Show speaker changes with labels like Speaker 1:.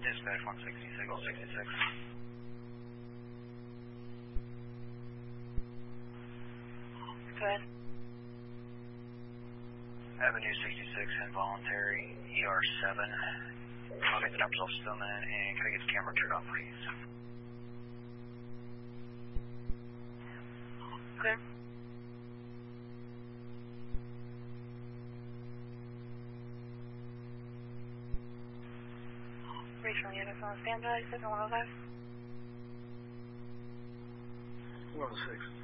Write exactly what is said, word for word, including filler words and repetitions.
Speaker 1: Dispatch one sixty-six, one sixty-six.
Speaker 2: Go ahead.
Speaker 1: Avenue sixty-six, involuntary, E R seven. I'll get the numbers off Stillman, and can I get the camera turned on, please?
Speaker 2: Clear. Regional units on standby, seven one oh five.
Speaker 3: one oh six.